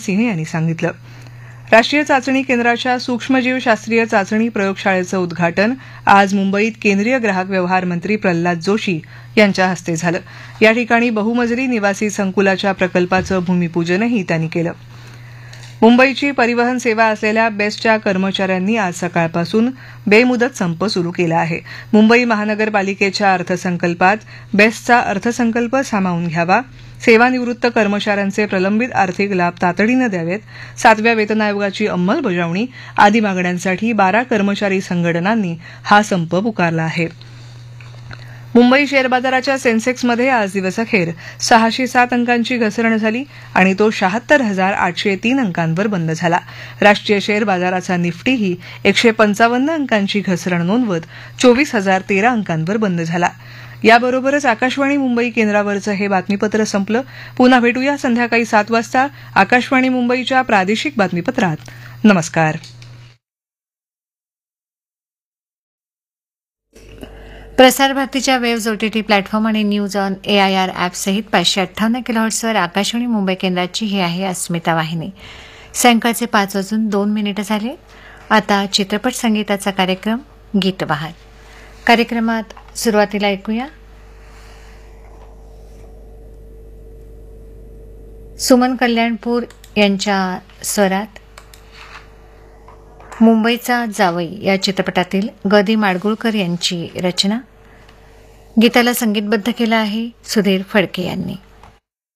सिंह यांनी सांगितलं. राष्ट्रीय चाचणी केंद्राच्या सूक्ष्मजीव शास्त्रीय चाचणी प्रयोगशाळेचं उद्घाटन आज मुंबईत केंद्रीय ग्राहक व्यवहार मंत्री प्रल्हाद जोशी यांच्या हस्ते झालं. या ठिकाणी बहुमजली निवासी संकुलाच्या प्रकल्पाचं भूमिपूजनही त्यांनी केलं. मुंबईची परिवहन सेवा असलेल्या बेस्टच्या कर्मचाऱ्यांनी आज सकाळपासून बेमुदत संप सुरू केला आहे. मुंबई महानगरपालिकेच्या अर्थसंकल्पात बेस्टचा अर्थसंकल्प सामावून घ्यावा, सेवानिवृत्त कर्मचाऱ्यांचे प्रलंबित आर्थिक लाभ तातडीनं द्यावेत, 7व्या वेतन आयोगाची अंमलबजावणी आदी मागण्यांसाठी 12 कर्मचारी संघटनांनी हा संप पुकारला आहे. मुंबई शेअर बाजाराच्या सेन्सेक्समध्ये आज दिवसअखेर 607 अंकांची घसरण झाली आणि तो 76,803 अंकांवर बंद झाला. राष्ट्रीय शेअर बाजाराचा निफ्टीही 155 अंकांची घसरण नोंदवत 24,013 अंकांवर बंद झाला. याबरोबरच आकाशवाणी मुंबई केंद्रावरचं हे बातमीपत्र संपलं. पुन्हा भेटूया संध्याकाळी 7 वाजता आकाशवाणी मुंबईच्या प्रादेशिक बातमीपत्रात. नमस्कार. प्रसार भारतीच्या वेव्ज OTT प्लॅटफॉर्म आणि news on AIR ॲपसहित 558 किलोहर्ट्झवर Akashvani Mumbai केंद्राची ही आहे अस्मिता वाहिनी. सायंकाळचे 5:02 झाले. आता चित्रपट संगीताचा कार्यक्रम गीतबहार. कार्यक्रमात सुरुवातीला ऐकूया सुमन कल्याणपूर यांच्या स्वरात मुंबईचा जावई या चित्रपटातील ग दी माडगुळकर यांची रचना. गीताला संगीतबद्ध केलं आहे सुधीर फडके यांनी.